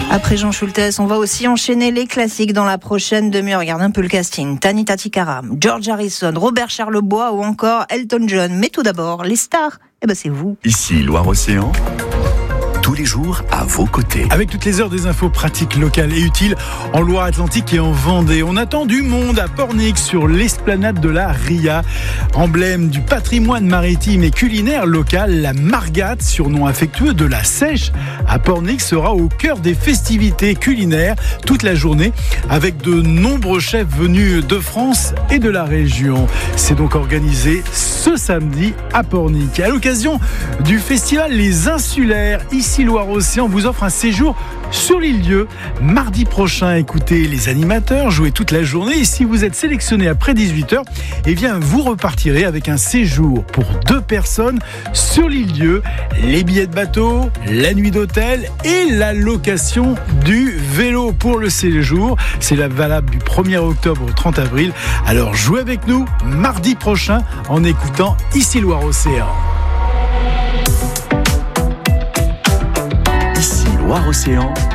Après Jean Schultes, on va aussi enchaîner les classiques dans la prochaine demi-heure. Regarde un peu le casting. Tanita Tikaram, George Harrison, Robert Charlebois ou encore Elton John. Mais tout d'abord, les stars, c'est vous. Ici Loire-Océan, tous les jours à vos côtés. Avec toutes les heures des infos pratiques, locales et utiles en Loire-Atlantique et en Vendée. On attend du monde à Pornic sur l'esplanade de la Ria. Emblème du patrimoine maritime et culinaire local, la Margate, surnom affectueux de la Sèche, à Pornic sera au cœur des festivités culinaires toute la journée avec de nombreux chefs venus de France et de la région. C'est donc organisé ce samedi à Pornic. À l'occasion du festival Les Insulaires, ici Loire-Océan vous offre un séjour sur l'île-dieu. Mardi prochain, écoutez les animateurs jouer toute la journée et si vous êtes sélectionné après 18h, vous repartirez avec un séjour pour 2 personnes sur l'île-dieu, les billets de bateau, la nuit d'hôtel et la location du vélo pour le séjour. C'est valable du 1er octobre au 30 avril. Alors jouez avec nous mardi prochain en écoutant ici Loire-Océan. Ici Loire-Océan,